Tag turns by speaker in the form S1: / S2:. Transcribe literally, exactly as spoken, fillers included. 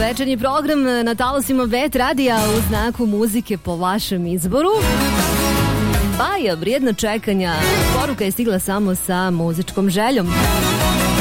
S1: Večernji program na talasima Bet radija u znaku muzike po vašem izboru. Baja, vrijedna čekanja. Poruka je stigla samo sa muzičkom željom.